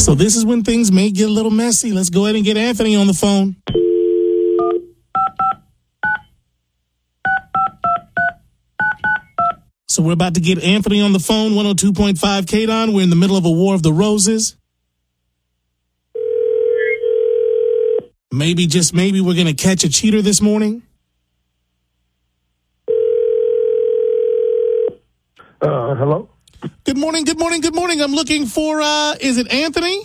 So this is when things may get a little messy. Let's go ahead and get Anthony on the phone. So we're about to get Anthony on the phone, 102.5 KDON. We're in the middle of a War of the Roses. Maybe, just maybe, we're going to catch a cheater this morning. Hello? Good morning. I'm looking for, is it Anthony?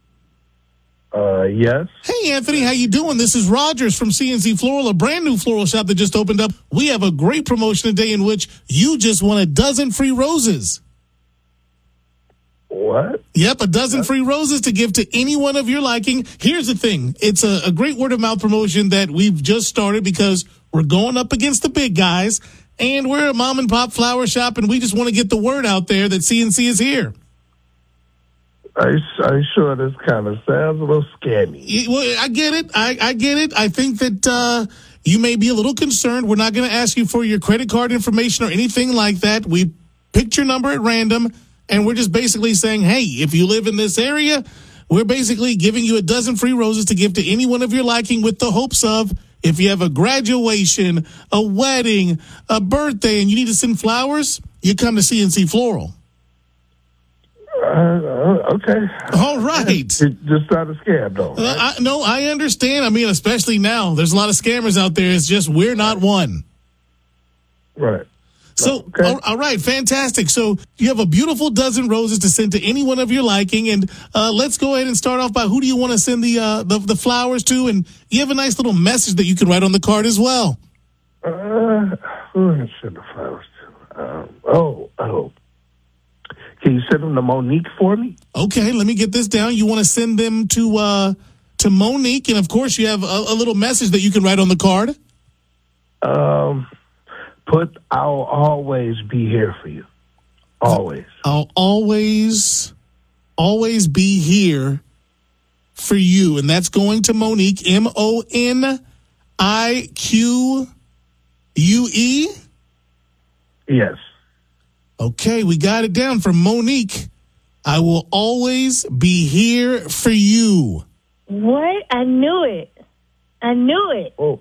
Yes. Hey, Anthony, how you doing? This is Rogers from CNC Floral, a brand new floral shop that just opened up. We have a great promotion today in which you just won a dozen free roses. What? Yep, a dozen free roses to give to anyone of your liking. Here's the thing. It's a great word-of-mouth promotion that we've just started because we're going up against the big guys, and we're a mom-and-pop flower shop, and we just want to get the word out there that CNC is here. Are you sure this kind of sounds a little scammy? Well, I get it. I get it. I think that you may be a little concerned. We're not going to ask you for your credit card information or anything like that. We picked your number at random, and we're just basically saying, hey, if you live in this area, we're basically giving you a dozen free roses to give to anyone of your liking with the hopes of, if you have a graduation, a wedding, a birthday, and you need to send flowers, you come to CNC Floral. Okay. All right. It's just not a scam, though. Right? No, I understand. I mean, especially now, there's a lot of scammers out there. It's just we're not one. Right. So, okay. All right, fantastic. So you have a beautiful dozen roses to send to anyone of your liking, and let's go ahead and start off by who do you want to send the flowers to, and you have a nice little message that you can write on the card as well. Who I send the flowers to? Can you send them to Monique for me? Okay, let me get this down. You want to send them to Monique, and of course you have a little message that you can write on the card. Put, I'll always be here for you. Always. I'll always be here for you. And that's going to Monique, Monique. Yes. Okay, we got it down for Monique. I will always be here for you. What? I knew it. Oh.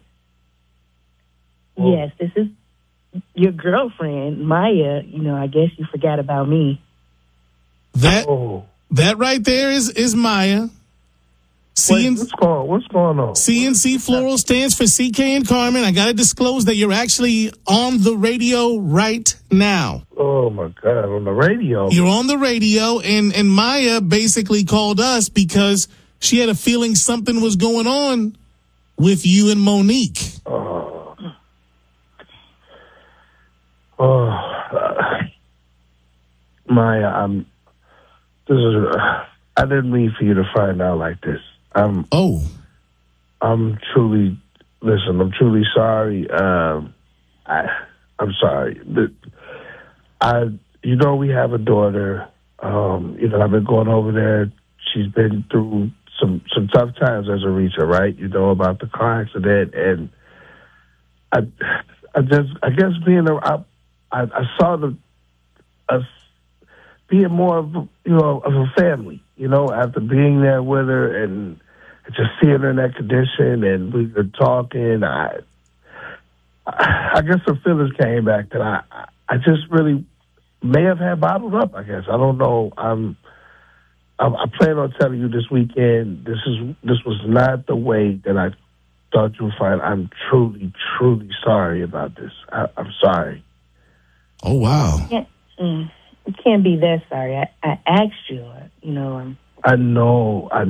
Yes, this is your girlfriend, Maya. I guess you forgot about me. That right there is Maya. Wait, what's going on? CNC Floral stands for CK and Carmen. I got to disclose that you're actually on the radio right now. Oh, my God, on the radio? You're on the radio, and Maya basically called us because she had a feeling something was going on with you and Monique. Maya, I didn't mean for you to find out like this. I'm truly sorry. I'm sorry. We have a daughter. I've been going over there. She's been through some tough times as a reacher, right? About the car accident, and I guess being I saw us being more of a family, after being there with her and just seeing her in that condition, and we were talking. I guess her feelings came back that I just really may have had bottled up. I guess I don't know. I plan on telling you this weekend. This was not the way that I thought you would find. I'm truly, truly sorry about this. I'm sorry. Oh wow! You can't be that sorry. I asked you. I know. I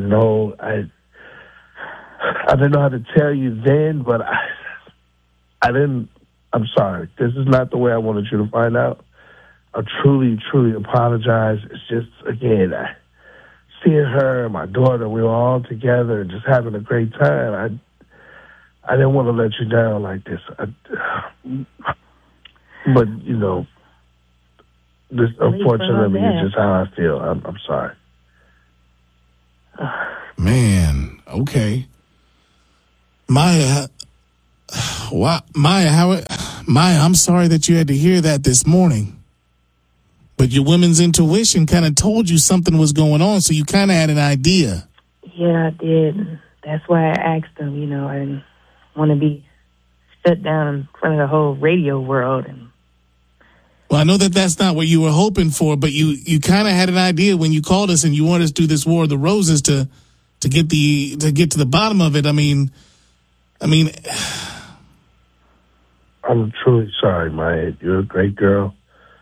didn't know how to tell you then, but I didn't. I'm sorry. This is not the way I wanted you to find out. I truly, truly apologize. It's just, again, seeing her and my daughter, we were all together and just having a great time. I didn't want to let you down like this. But, this unfortunately is just how I feel. I'm sorry. Man, okay. Maya, I'm sorry that you had to hear that this morning. But your woman's intuition kind of told you something was going on, so you kind of had an idea. Yeah, I did. That's why I asked him. You know, I didn't want to be shut down in front of the whole radio world. And well, I know that that's not what you were hoping for, but you kind of had an idea when you called us and you wanted us to do this War of the Roses to get to the bottom of it. I mean, I'm truly sorry, Maya. You're a great girl.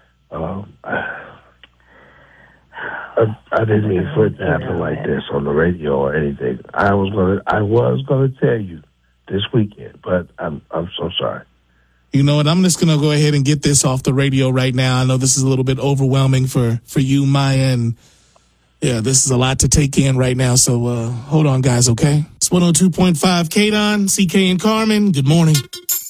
I didn't mean for it to happen like this on the radio or anything. I was gonna tell you this weekend, but I'm so sorry. You know what? I'm just gonna go ahead and get this off the radio right now. I know this is a little bit overwhelming for you, Maya, and yeah, this is a lot to take in right now. So hold on, guys. Okay, it's 102.5 KDON, CK and Carmen. Good morning.